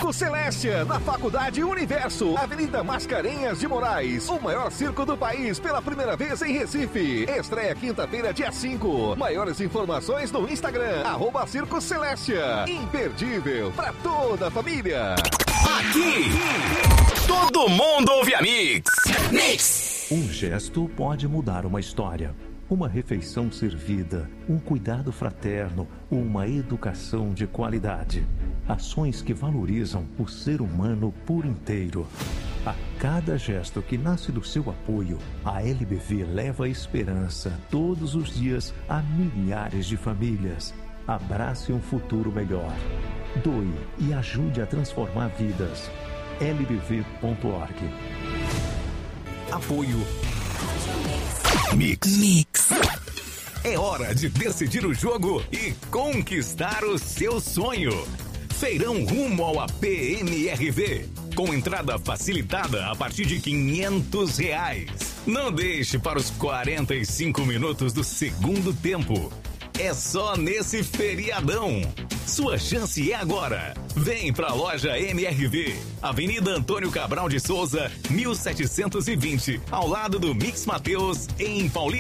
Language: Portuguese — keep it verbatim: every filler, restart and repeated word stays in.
Circo Celestia, na Faculdade Universo, Avenida Mascarenhas de Moraes. O maior circo do país pela primeira vez em Recife. Estreia quinta-feira, dia cinco. Maiores informações no Instagram, arroba Circo Celestia. Imperdível pra toda a família. Aqui, todo mundo ouve a Mix. Mix. Um gesto pode mudar uma história. Uma refeição servida, um cuidado fraterno, uma educação de qualidade. Ações que valorizam o ser humano por inteiro. A cada gesto que nasce do seu apoio, a L B V leva esperança todos os dias a milhares de famílias. Abrace um futuro melhor. Doe e ajude a transformar vidas. L B V ponto org. Apoio Mix. Mix. É hora de decidir o jogo e conquistar o seu sonho. Feirão rumo ao A P M R V. Com entrada facilitada a partir de quinhentos reais. Não deixe para os quarenta e cinco minutos do segundo tempo. É só nesse feriadão. Sua chance é agora. Vem pra loja M R V, Avenida Antônio Cabral de Souza, mil setecentos e vinte, ao lado do Mix Mateus, em Paulista.